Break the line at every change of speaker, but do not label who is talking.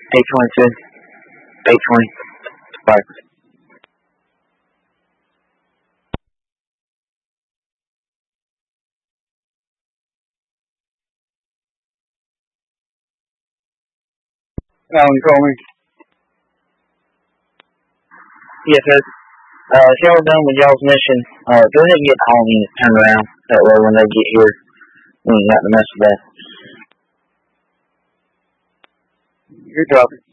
822. 820. Bye.
Alan, call me.
Yes, sir. If y'all are done with y'all's mission, go ahead and get the all units turned around. That way when they get here, we ain't got to mess with that.
Good job.